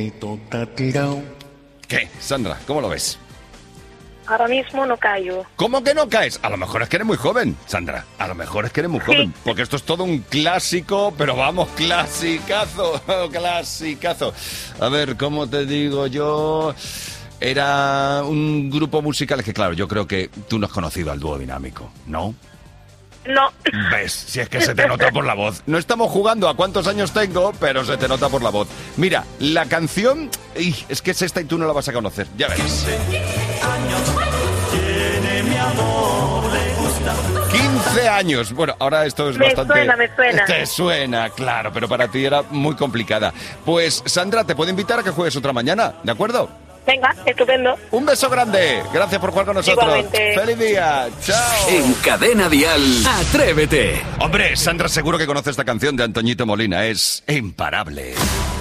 ¿Qué, Sandra? ¿Cómo lo ves? Ahora mismo no caigo. ¿Cómo que no caes? A lo mejor es que eres muy joven, Sandra. A lo mejor es que eres muy joven. Porque esto es todo un clásico, pero vamos, clasicazo, clasicazo. A ver, ¿cómo te digo yo? Era un grupo musical, es que claro, yo creo que tú no has conocido al dúo dinámico, ¿no? No. ¿Ves? Si es que se te nota por la voz. No estamos jugando a cuántos años tengo, pero se te nota por la voz. Mira, la canción... es que es esta y tú no la vas a conocer. Ya verás. 15 años. Bueno, ahora esto es bastante... Me suena. Te suena, claro, pero para ti era muy complicada. Pues, Sandra, te puedo invitar a que juegues otra mañana, ¿de acuerdo? Venga, estupendo. Un beso grande. Gracias por jugar con nosotros. Igualmente. ¡Feliz día! ¡Chao! En Cadena Dial, Atrévete. Hombre, Sandra seguro que conoce esta canción de Antoñito Molina. Es imparable.